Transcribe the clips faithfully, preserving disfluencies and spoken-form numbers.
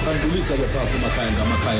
Andulisa ke pha kumakhaya ngamakhaya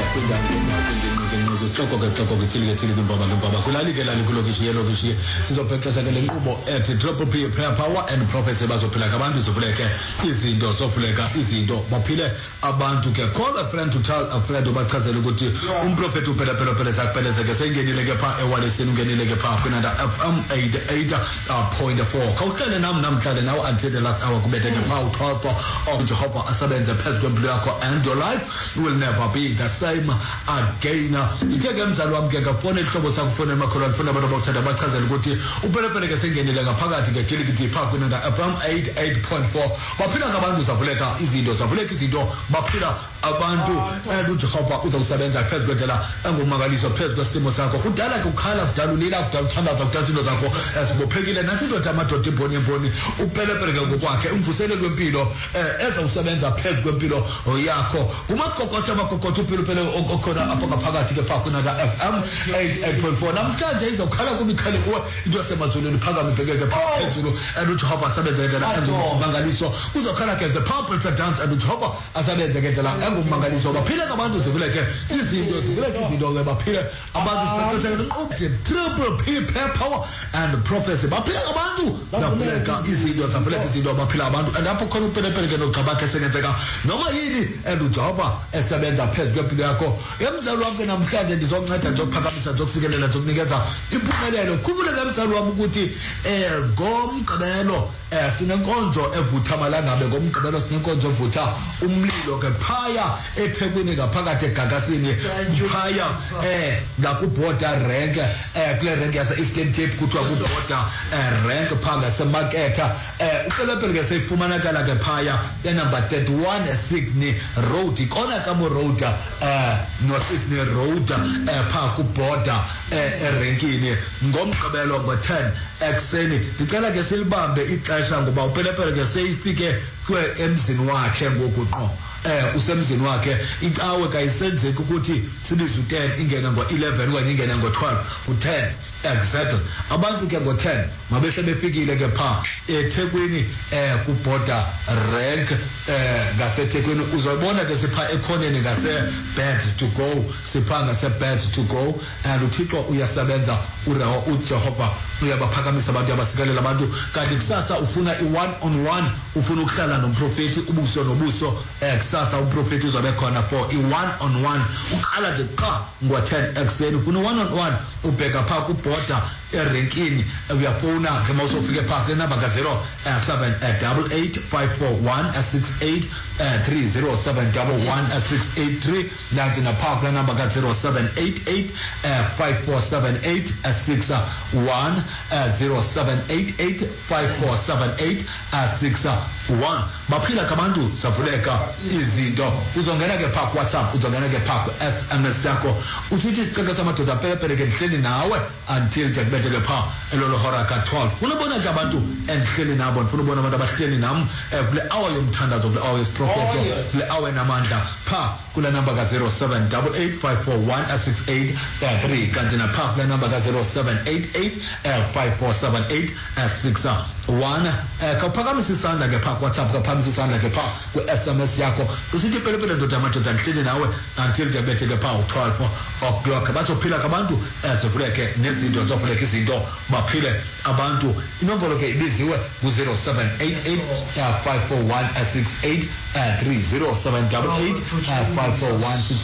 kwindawo xoko ke xoko ke thile thile kwimbaba kwimbaba kulali ke lali kulokishi yelokishi sizobhexesha ke le nkqubo ethi triple P prayer power and prophets bazophila abantu zovuleke izinto zovuleka izinto baphile abantu ke call a friend to tell a friend ubachazela ukuthi umprofeti uphela phela phela zakupheleze ke sengenile ke pha ewalesini ungenile ke pha kwinanda F M eighty-eight point four khawuhlale nam namhlanje nawe until the last hour kubethe ke pha uthotho uJehova asebenze phezu kwempilo yakho and your life will never be the same again. Ithe ke mzali wami ke ngafona ihlobo sakho fona emakholwane fona abantu abathanda bachazela ukuthi uphelepele ke sengenile ngaphakathi ke gilikiti pha kwinanda F M eighty-eight point four baphila ngabantu zavuleka izinto zavuleka izinto baphila abantu and uJehova uzawusebenza phezu kwendlela engumangaliso phezu kwesimo sakho kudala ke ukhala kudala ulila kudala uthandaza kudala izinto zakho ezibophekile nathi indoda amadoda imboni imboni uphelepele ke ngokwakhe umvuselelo wempilo ezawusebenza phezu kwempilo yakho kumakokotha amakokotha uphilo phela okhona apha ngaphakathi ke pha kunaka F M eighty-eight point four namhlanje izokhala kumikhali kuwe into yasemazulwini phakame ibhekeke phezulu and uJehova asebenza ngendlela engumangaliso uzokhala ke the purple to dance and uJehova asebenza ngendlela engumangaliso baphile abantu zivuleke izinto zivuleke izinto ke baphile abantu sibhexesha ukuthi triple P prayer power and prophecy baphile abantu zavuleka izinto zavuleka izinto baphila abantu and apho khona uphelepele ke nogqabakhe esengenzeka noma yini and uJehova esebenza phezu kwempilo yakho emzali wami ke namhlanje ndizokunceda njokuphakamisa njokusikelela njokunikeza impumelelo khululeka emzali wami ukuthi eh ngomgqibelo eh sinenkonzo evutha malangabe ngomgqibelo sinenkonzo evutha umlilo ke phaya eThekwini ngaphakathi eGagasini phaya eh ngakuborder rank eh kule rank yase Eastern Cape kuthiwa kuborder rank phanga semarketha eh upelepele ke seyifumanakala ke phaya e number thirty-one Sydney Road ikona kamo road eh no Sydney Road eh pha kuborder eh erenkini ngomgqibelo ngo ten ekseni ndicela ke silibambe ixesha ngoba upelepele ke seyifike kwe emzini wakhe ngokuqo eh usemzini wakhe icawe kayisenzeki ukuthi sibize u ten ingena ngo eleven okanye ingena ngo twelve u ten exactly abantu ke ngo ten mabe sebefikile ke pha eThekwini eh ku border rank eh ngaseThekwini uzobona ke sipha ekhoneni ngase bed to go sipha ngase bed to go and uThixo uyasebenza urawo uJehova uyabaphakamisa abantu abasikelela abantu kanti kusasa ufuna i one on one ufuna ukuhlala nomprofeti ubuso nobuso eh kusasa umprofeti uzobe khona for i one on one ukhala nje qha ngo ten ekseni ufuna one on one ubheka pha ku border erenkini uyafona ke mawusofike pha ke number ka zero seven eight eight five four one six eight three zero seven one one six eight three nathi na pha ke number ka zero seven eight eight five four seven eight six one zero seven eight eight five four seven eight six one baphila kabantu savuleka izinto uzongena ke pha ku WhatsApp uzongena ke pha ku S M S yakho uthi isicelo samadoda pelepele ke ndihleli nawe until kubethe ke pha elolo hora ka twelve ufuna ubona ke abantu endihleli nabo ufuna ubona abantu abahleli nam kule hour yomthandazo kule hour yesprofeto kule hour namandla pha kula number ka zero seven eight eight five four one six eight three kanti na pha kula number ka zero seven eight eight five four seven eight six one kaphakamisa isandla ke pha ku WhatsApp kaphakamisa isandla ke pha ku S M S yakho usithi pelepele ndoda amadoda ndihleli nawe until kubethe ke pha twelve o'clock bazophila kabantu ezivuleke nezinto zovuleka izinto baphile abantu inombolo ke ibiziwe ku zero seven eight eight five four one six eight three zero seven eight eight five four one six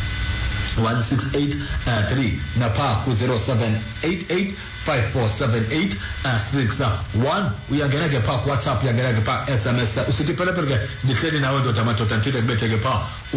one six eight three na pha ku zero seven eight eight five four seven eight six one uyangena ke pha ku WhatsApp uyangena ke pha S M S usithi pelepele ke ndihleli nawe ndoda amadoda ntile kubethe ke pha